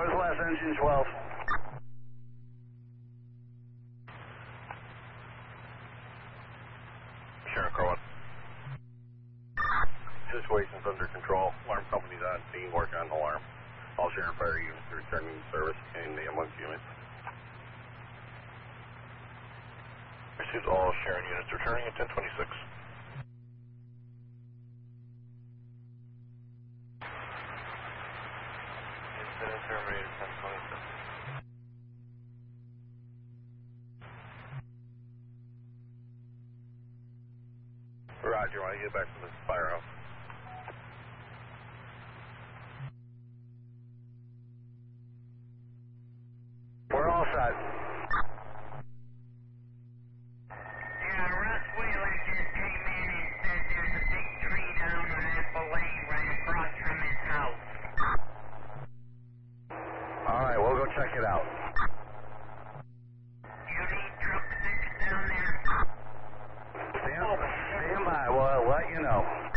Northwest engine 12. Sharon Crow. Situation's under control. Alarm company's on scene working on the alarm. All Sharon fire units are returning to service and the ambulance units. Received all Sharon units returning at 1026. Incident terminated 1026. Roger, when I get back from the firehouse. We're all set. Yeah, Russ Wheeler just came in and said there's a big tree down on Apple Lane right across from his house. All right, we'll go check it out. You need truck 6 down there? Stand by. We'll let you know.